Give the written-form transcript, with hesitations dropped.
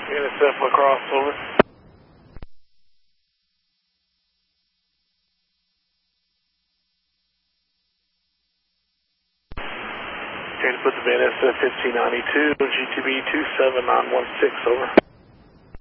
NSF Lacrosse, over. Okay, to put the VNSF 1592, GTB 27916, over.